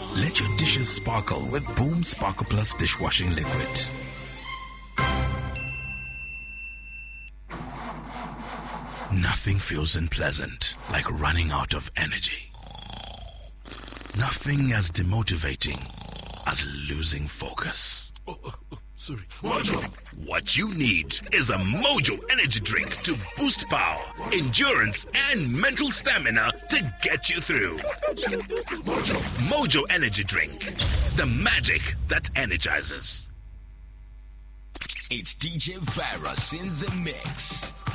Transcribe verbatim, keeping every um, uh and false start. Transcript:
Let your dishes sparkle with Boom Sparkle Plus dishwashing liquid. Nothing feels unpleasant like running out of energy. Nothing as demotivating as losing focus. Oh, oh, oh, sorry. Mojo. What you need is a Mojo energy drink to boost power, endurance, and mental stamina to get you through. Mojo. Mojo energy drink. The magic that energizes. It's D J Virus in the mix.